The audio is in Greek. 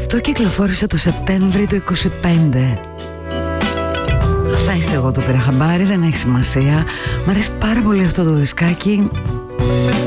Αυτό κυκλοφόρησε το Σεπτέμβρη του 25. Χθες εγώ το πήρα χαμπάρι, δεν έχει σημασία. Μ' αρέσει πάρα πολύ αυτό το δισκάκι.